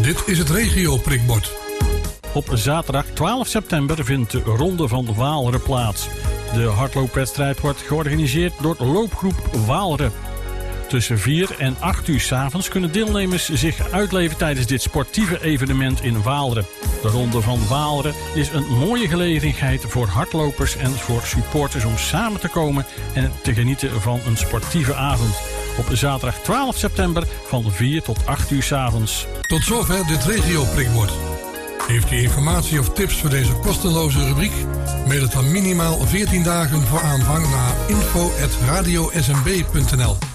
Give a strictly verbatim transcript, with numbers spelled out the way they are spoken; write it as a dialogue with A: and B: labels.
A: Dit is het regio-prikbord.
B: Op zaterdag twaalf september vindt de Ronde van Waalre plaats. De hardloopwedstrijd wordt georganiseerd door loopgroep Waalre. Tussen vier en acht uur 's avonds kunnen deelnemers zich uitleven tijdens dit sportieve evenement in Waalre. De Ronde van Waalre is een mooie gelegenheid voor hardlopers en voor supporters om samen te komen en te genieten van een sportieve avond. Op zaterdag twaalf september van vier tot acht uur 's avonds.
A: Tot zover dit regio-prikbord. Heeft u informatie of tips voor deze kosteloze rubriek? Mail het dan minimaal veertien dagen voor aanvang naar info at radio s m b punt n l.